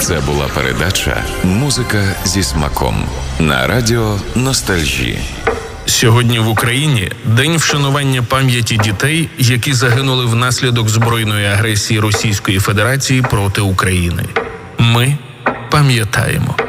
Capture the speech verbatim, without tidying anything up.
Це була передача «Музика зі смаком» на радіо Ностальжі. Сьогодні в Україні день вшанування пам'яті дітей, які загинули внаслідок збройної агресії Російської Федерації проти України. Ми пам'ятаємо.